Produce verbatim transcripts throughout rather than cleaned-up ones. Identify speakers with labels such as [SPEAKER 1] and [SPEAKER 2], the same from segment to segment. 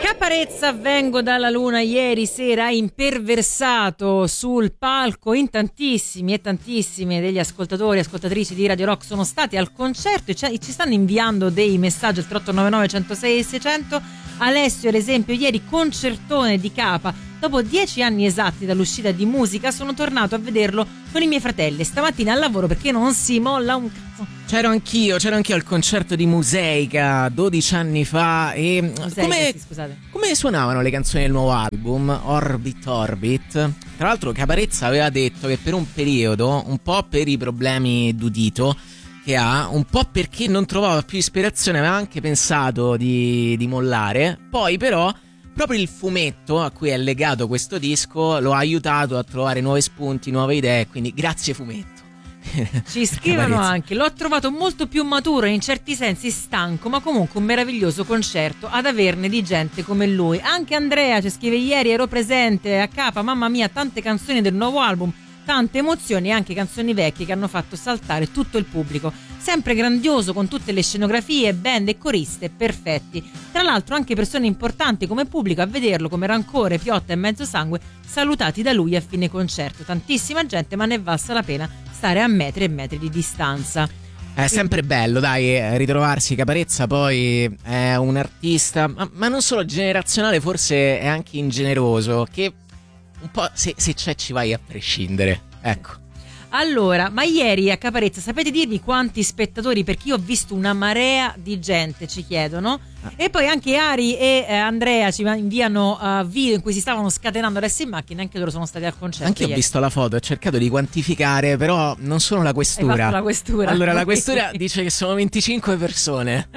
[SPEAKER 1] Caparezza, vengo dalla luna, ieri sera ha imperversato sul palco in tantissimi e tantissime degli ascoltatori e ascoltatrici di Radio Rock sono stati al concerto e ci stanno inviando dei messaggi al tre otto nove nove uno zero sei seicento. Alessio ad esempio, ieri concertone di Capa, dopo dieci anni esatti dall'uscita di Musica sono tornato a vederlo con i miei fratelli stamattina al lavoro perché non si molla un cazzo.
[SPEAKER 2] C'ero anch'io, c'ero anch'io al concerto di Museica dodici anni fa e
[SPEAKER 1] Museica,
[SPEAKER 2] come,
[SPEAKER 1] sì, scusate.
[SPEAKER 2] come suonavano le canzoni del nuovo album Orbit Orbit? Tra l'altro Caparezza aveva detto che per un periodo, un po' per i problemi d'udito che ha, un po' perché non trovava più ispirazione, aveva anche pensato di, di mollare, poi però proprio il fumetto a cui è legato questo disco lo ha aiutato a trovare nuovi spunti, nuove idee, quindi grazie fumetto.
[SPEAKER 1] Ci scrivono anche: l'ho trovato molto più maturo e in certi sensi stanco, ma comunque un meraviglioso concerto ad averne di gente come lui. Anche Andrea ci scrive: ieri ero presente a Capa, mamma mia, tante canzoni del nuovo album, tante emozioni e anche canzoni vecchie che hanno fatto saltare tutto il pubblico. Sempre grandioso, con tutte le scenografie, band e coriste perfetti. Tra l'altro anche persone importanti come pubblico a vederlo, come Rancore, Piotta e Mezzo Sangue, salutati da lui a fine concerto. Tantissima gente, ma ne valsa la pena stare a metri e metri di distanza.
[SPEAKER 2] È sempre bello, dai, ritrovarsi. Caparezza poi è un artista, ma, ma non solo generazionale, forse è anche ingeneroso, che un po' se, se c'è ci vai a prescindere, ecco.
[SPEAKER 1] Allora, ma ieri a Caparezza sapete dirmi quanti spettatori? Perché io ho visto una marea di gente, ci chiedono. Ah. E poi anche Ari e eh, Andrea ci inviano uh, video in cui si stavano scatenando adesso in macchina, anche loro sono stati al concerto.
[SPEAKER 2] Anche io ho visto la foto, ho cercato di quantificare, però non sono la questura.
[SPEAKER 1] Hai fatto la questura.
[SPEAKER 2] Allora la questura dice che sono venticinque persone.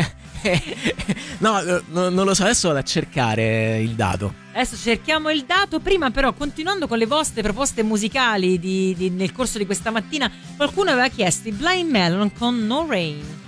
[SPEAKER 2] No, no, non lo so, adesso vado a cercare il dato.
[SPEAKER 1] Adesso cerchiamo il dato. Prima però, continuando con le vostre proposte musicali di, di, nel corso di questa mattina, qualcuno aveva chiesto i Blind Melon con No Rain.